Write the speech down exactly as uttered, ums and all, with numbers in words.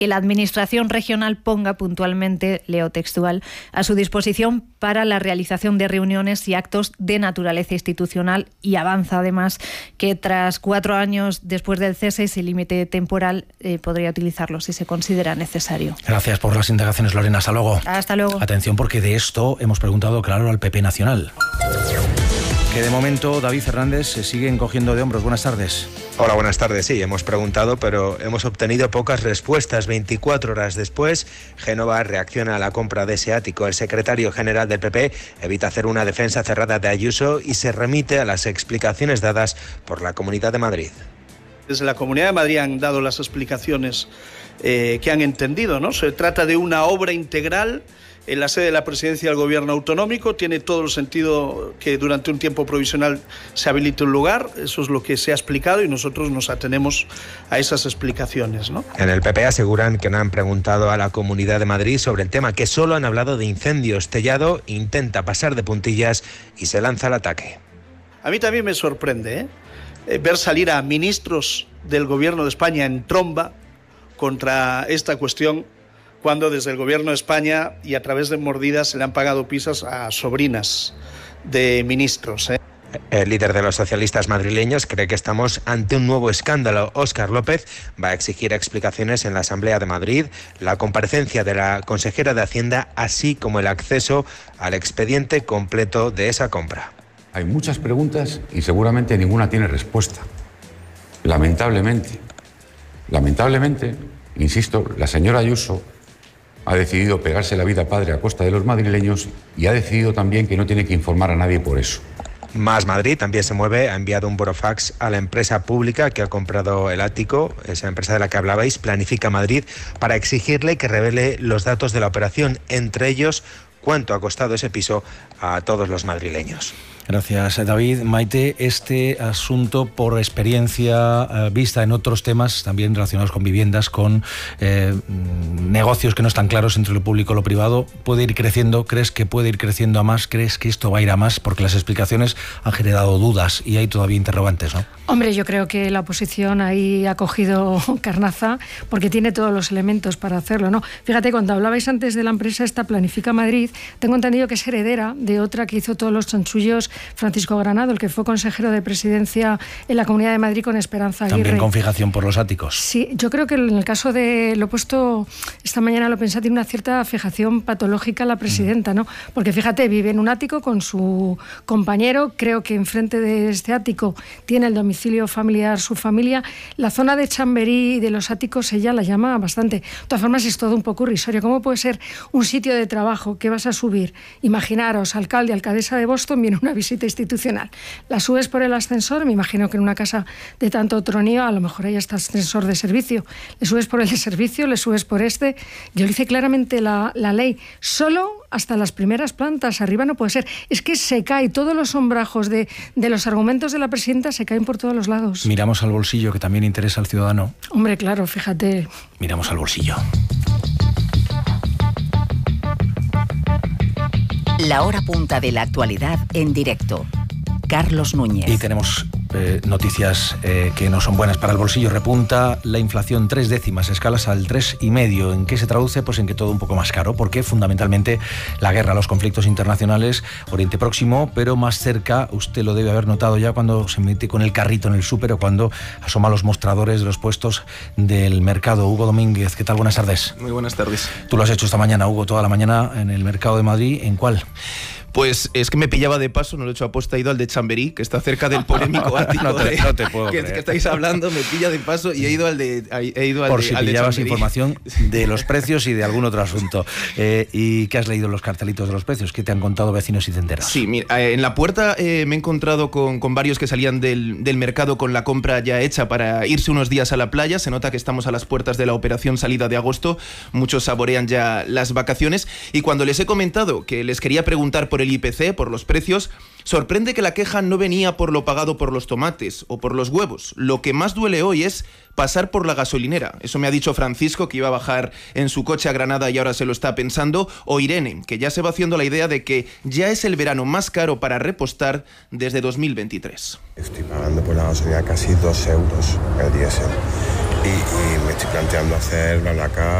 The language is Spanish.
que la Administración regional ponga puntualmente, leo textual, a su disposición para la realización de reuniones y actos de naturaleza institucional, y avanza además que tras cuatro años después del cese ese límite temporal eh, podría utilizarlo si se considera necesario. Gracias por las indagaciones, Lorena. Hasta luego. Hasta luego. Atención, porque de esto hemos preguntado, claro, al P P Nacional. Que de momento David Fernández se sigue encogiendo de hombros. Buenas tardes. Hola, buenas tardes. Sí, hemos preguntado, pero hemos obtenido pocas respuestas. veinticuatro horas después, Génova reacciona a la compra de ese ático. El secretario general del P P evita hacer una defensa cerrada de Ayuso y se remite a las explicaciones dadas por la Comunidad de Madrid. Desde la Comunidad de Madrid han dado las explicaciones eh, que han entendido, ¿no? Se trata de una obra integral en la sede de la Presidencia del Gobierno Autonómico. Tiene todo el sentido que durante un tiempo provisional se habilite un lugar. Eso es lo que se ha explicado y nosotros nos atenemos a esas explicaciones, ¿no? En el P P aseguran que no han preguntado a la Comunidad de Madrid sobre el tema, que solo han hablado de incendios. Tellado intenta pasar de puntillas y se lanza al ataque. A mí también me sorprende, ¿eh? Eh, ver salir a ministros del Gobierno de España en tromba contra esta cuestión, cuando desde el Gobierno de España y a través de mordidas se le han pagado pizzas a sobrinas de ministros, ¿eh? El líder de los socialistas madrileños cree que estamos ante un nuevo escándalo. Óscar López va a exigir explicaciones en la Asamblea de Madrid, la comparecencia de la consejera de Hacienda, así como el acceso al expediente completo de esa compra. Hay muchas preguntas y seguramente ninguna tiene respuesta. Lamentablemente, lamentablemente, insisto, la señora Ayuso ha decidido pegarse la vida padre a costa de los madrileños y ha decidido también que no tiene que informar a nadie por eso. Más Madrid también se mueve, ha enviado un burofax a la empresa pública que ha comprado el ático, esa empresa de la que hablabais, Planifica Madrid, para exigirle que revele los datos de la operación, entre ellos cuánto ha costado ese piso a todos los madrileños. Gracias, David. Maite, este asunto, por experiencia eh, vista en otros temas, también relacionados con viviendas, con eh, negocios que no están claros entre lo público y lo privado, ¿puede ir creciendo? ¿Crees que puede ir creciendo a más? ¿Crees que esto va a ir a más? Porque las explicaciones han generado dudas y hay todavía interrogantes, ¿no? Hombre, yo creo que la oposición ahí ha cogido carnaza porque tiene todos los elementos para hacerlo, ¿no? Fíjate, cuando hablabais antes de la empresa esta Planifica Madrid, tengo entendido que es heredera de otra que hizo todos los chanchullos, Francisco Granado, el que fue consejero de presidencia en la Comunidad de Madrid con Esperanza Aguirre. También con fijación por los áticos. Sí, yo creo que en el caso de, lo he puesto esta mañana, lo pensé, tiene una cierta fijación patológica la presidenta, ¿no? Porque fíjate, vive en un ático con su compañero, creo que enfrente de este ático tiene el domicilio familiar su familia. La zona de Chamberí y de los áticos ella la llama bastante. De todas formas, es todo un poco irrisorio. ¿Cómo puede ser un sitio de trabajo que vas a subir? Imaginaros, alcalde, alcaldesa de Boston, viene una visita institucional. La subes por el ascensor, me imagino que en una casa de tanto tronío, a lo mejor hay hasta ascensor de servicio. Le subes por el de servicio, le subes por este. Yo le dice claramente la, la ley, solo hasta las primeras plantas, arriba no puede ser. Es que se cae, todos los sombrajos de, de los argumentos de la presidenta se caen por todos los lados. Miramos al bolsillo, que también interesa al ciudadano. Hombre, claro, fíjate. Miramos al bolsillo. La hora punta de la actualidad en directo. Carlos Núñez. Y tenemos eh, noticias eh, que no son buenas para el bolsillo. Repunta la inflación tres décimas, escalas al tres y medio. ¿En qué se traduce? Pues en que todo un poco más caro, porque fundamentalmente la guerra, los conflictos internacionales, Oriente Próximo, pero más cerca, usted lo debe haber notado ya cuando se mete con el carrito en el súper o cuando asoma los mostradores de los puestos del mercado. Hugo Domínguez, ¿qué tal? Buenas tardes. Muy buenas tardes. Tú lo has hecho esta mañana, Hugo, toda la mañana en el mercado de Madrid. ¿En cuál? Pues es que me pillaba de paso, no lo he hecho aposta, he ido al de Chamberí, que está cerca del polémico ático no, te, no te puedo que, creer. que estáis hablando, me pilla de paso y he ido al de he ido al Por de, si al de pillabas Chamberí. Información de los precios y de algún otro asunto. Eh, ¿Y qué has leído en los cartelitos de los precios? ¿Qué te han contado vecinos y tenderos? Sí, mira, eh, en la puerta eh, me he encontrado con, con varios que salían del, del mercado con la compra ya hecha para irse unos días a la playa. Se nota que estamos a las puertas de la operación salida de agosto. Muchos saborean ya las vacaciones. Y cuando les he comentado que les quería preguntar por el I P C, por los precios, sorprende que la queja no venía por lo pagado por los tomates o por los huevos. Lo que más duele hoy es pasar por la gasolinera. Eso me ha dicho Francisco, que iba a bajar en su coche a Granada y ahora se lo está pensando, o Irene, que ya se va haciendo la idea de que ya es el verano más caro para repostar desde dos mil veintitrés. Estoy pagando por la gasolina casi dos euros el diésel. y, y me estoy planteando hacer BlaBlaCar